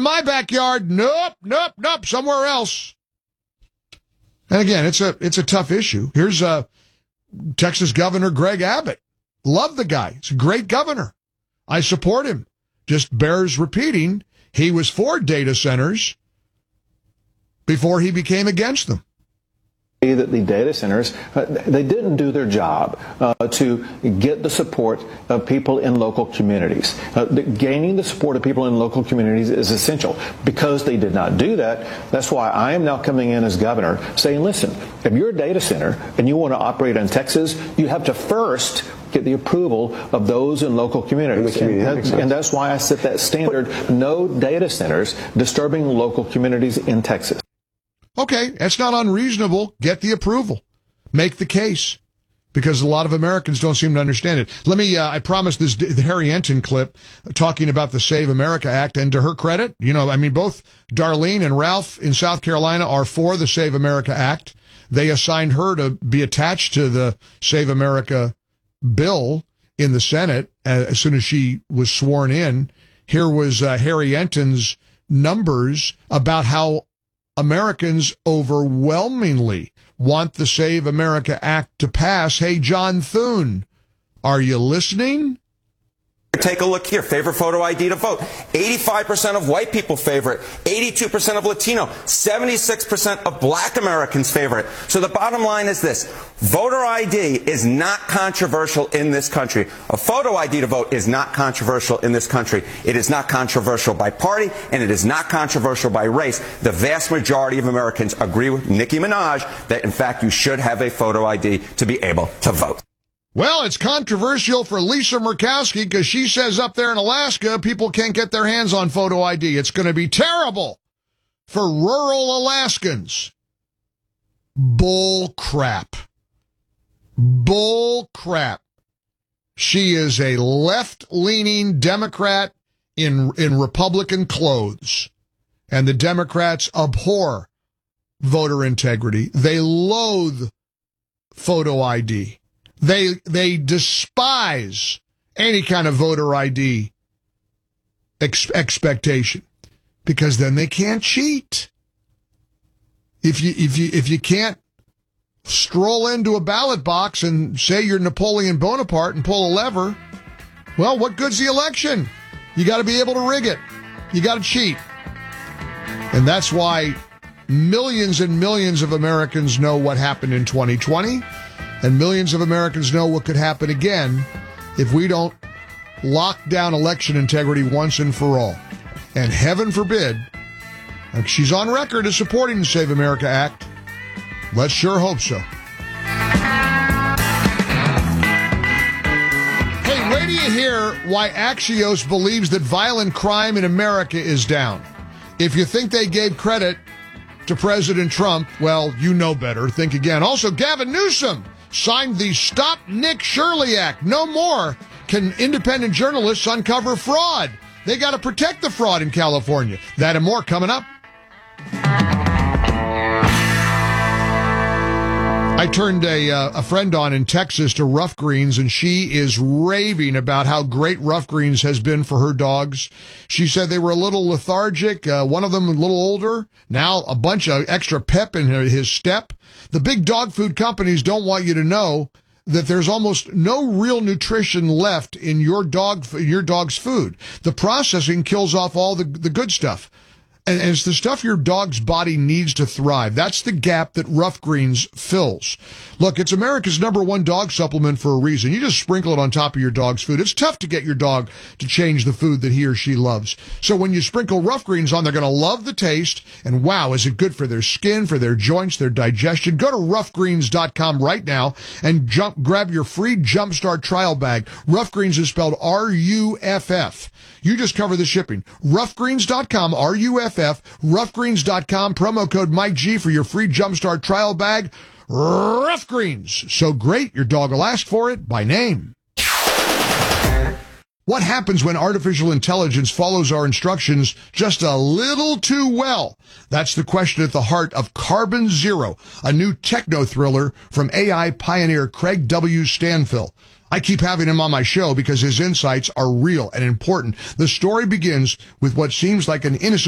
my backyard. Nope, nope, nope, somewhere else. And again, it's a tough issue. Here's Texas Governor Greg Abbott. Love the guy. He's a great governor. I support him. Just bears repeating, he was for data centers before he became against them. That the data centers, they didn't do their job to get the support of people in local communities. Gaining the support of people in local communities is essential. Because they did not do that, that's why I am now coming in as governor saying, listen, if you're a data center and you want to operate in Texas, you have to first get the approval of those in local communities. And that's why I set that standard, no data centers disturbing local communities in Texas. Okay, that's not unreasonable. Get the approval. Make the case. Because a lot of Americans don't seem to understand it. Let me, I promised this the Harry Enton clip talking about the Save America Act, and to her credit, both Darlene and Ralph in South Carolina are for the Save America Act. They assigned her to be attached to the Save America bill in the Senate as soon as she was sworn in. Here was Harry Enton's numbers about how Americans overwhelmingly want the Save America Act to pass. Hey, John Thune, are you listening? Take a look here. Favorite photo ID to vote. 85% of white people favor it. 82% of Latino. 76% of black Americans favor it. So the bottom line is this. Voter ID is not controversial in this country. A photo ID to vote is not controversial in this country. It is not controversial by party, and it is not controversial by race. The vast majority of Americans agree with Nicki Minaj that, in fact, you should have a photo ID to be able to vote. Well, it's controversial for Lisa Murkowski because she says up there in Alaska, people can't get their hands on photo ID. It's going to be terrible for rural Alaskans. Bull crap. Bull crap. She is a left-leaning Democrat in Republican clothes. And the Democrats abhor voter integrity. They loathe photo ID. They despise any kind of voter ID expectation because then they can't cheat. If you can't stroll into a ballot box and say you're Napoleon Bonaparte and pull a lever, well, what good's the election? You got to be able to rig it. You got to cheat. And that's why millions and millions of Americans know what happened in 2020. And millions of Americans know what could happen again if we don't lock down election integrity once and for all. And heaven forbid, she's on record as supporting the Save America Act. Let's sure hope so. Hey, wait till you hear why Axios believes that violent crime in America is down. If you think they gave credit to President Trump, well, you know better. Think again. Also, Gavin Newsom signed the Stop Nick Shirley Act. No more can independent journalists uncover fraud. They got to protect the fraud in California. That and more coming up. I turned a friend on in Texas to Rough Greens, and she is raving about how great Rough Greens has been for her dogs. She said they were a little lethargic, one of them a little older, now a bunch of extra pep in his step. The big dog food companies don't want you to know that there's almost no real nutrition left in your dog's food. The processing kills off all the good stuff. And it's the stuff your dog's body needs to thrive. That's the gap that Rough Greens fills. Look, it's America's #1 dog supplement for a reason. You just sprinkle it on top of your dog's food. It's tough to get your dog to change the food that he or she loves. So when you sprinkle Rough Greens on, they're going to love the taste. And wow, is it good for their skin, for their joints, their digestion. Go to roughgreens.com right now and grab your free Jumpstart trial bag. Rough Greens is spelled R-U-F-F. You just cover the shipping. Roughgreens.com, R-U-F-F, roughgreens.com, promo code Mike G for your free Jumpstart trial bag. Rough Greens. So great, your dog will ask for it by name. What happens when artificial intelligence follows our instructions just a little too well? That's the question at the heart of Carbon Zero, a new techno thriller from AI pioneer Craig W. Stanfill. I keep having him on my show because his insights are real and important. The story begins with what seems like an innocent